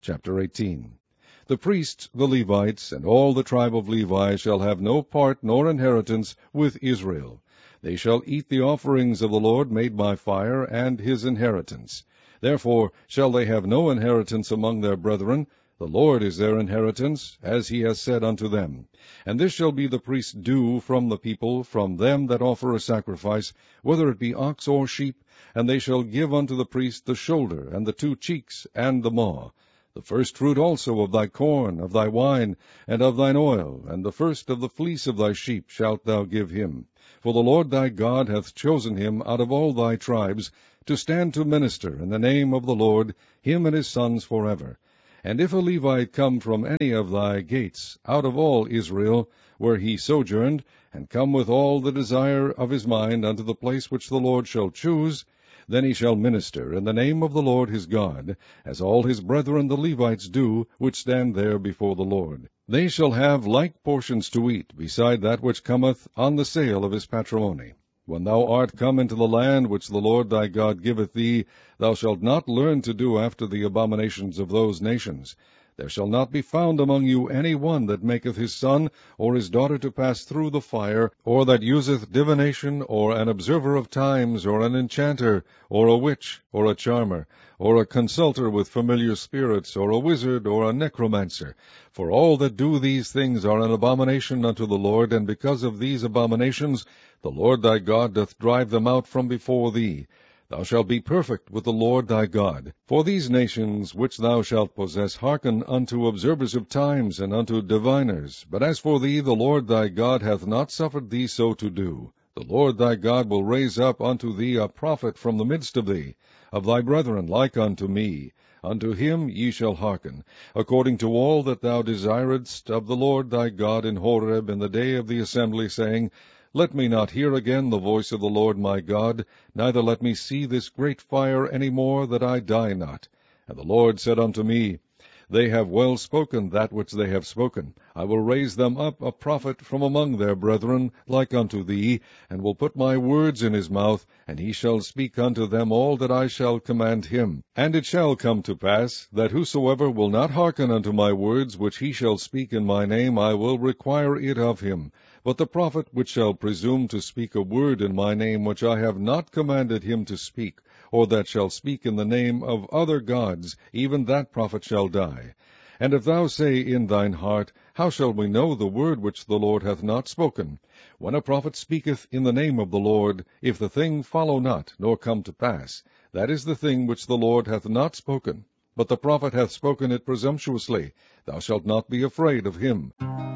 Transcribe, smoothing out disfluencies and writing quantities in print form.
Chapter 18. The priests, the Levites, and all the tribe of Levi shall have no part nor inheritance with Israel. They shall eat the offerings of the Lord made by fire, and his inheritance. Therefore shall they have no inheritance among their brethren. The Lord is their inheritance, as he has said unto them. And this shall be the priest's due from the people, from them that offer a sacrifice, whether it be ox or sheep, and they shall give unto the priest the shoulder, and the 2 cheeks, and the maw. The first fruit also of thy corn, of thy wine, and of thine oil, and the first of the fleece of thy sheep shalt thou give him. For the Lord thy God hath chosen him out of all thy tribes, to stand to minister in the name of the Lord, him and his sons forever. And if a Levite come from any of thy gates, out of all Israel, where he sojourned, and come with all the desire of his mind unto the place which the Lord shall choose, then he shall minister in the name of the Lord his God, as all his brethren the Levites do, which stand there before the Lord. They shall have like portions to eat, beside that which cometh on the sale of his patrimony. When thou art come into the land which the Lord thy God giveth thee, thou shalt not learn to do after the abominations of those nations. There shall not be found among you any one that maketh his son or his daughter to pass through the fire, or that useth divination, or an observer of times, or an enchanter, or a witch, or a charmer, or a consulter with familiar spirits, or a wizard, or a necromancer. For all that do these things are an abomination unto the Lord, and because of these abominations the Lord thy God doth drive them out from before thee. Thou shalt be perfect with the Lord thy God. For these nations which thou shalt possess hearken unto observers of times, and unto diviners. But as for thee, the Lord thy God hath not suffered thee so to do. The Lord thy God will raise up unto thee a prophet from the midst of thee, of thy brethren like unto me. Unto him ye shall hearken, according to all that thou desiredst of the Lord thy God in Horeb in the day of the assembly, saying, Let me not hear again the voice of the Lord my God, neither let me see this great fire any more, that I die not. And the Lord said unto me, They have well spoken that which they have spoken. I will raise them up a prophet from among their brethren, like unto thee, and will put my words in his mouth, and he shall speak unto them all that I shall command him. And it shall come to pass, that whosoever will not hearken unto my words, which he shall speak in my name, I will require it of him. But the prophet which shall presume to speak a word in my name which I have not commanded him to speak, or that shall speak in the name of other gods, even that prophet shall die. And if thou say in thine heart, How shall we know the word which the Lord hath not spoken? When a prophet speaketh in the name of the Lord, if the thing follow not, nor come to pass, that is the thing which the Lord hath not spoken. But the prophet hath spoken it presumptuously. Thou shalt not be afraid of him.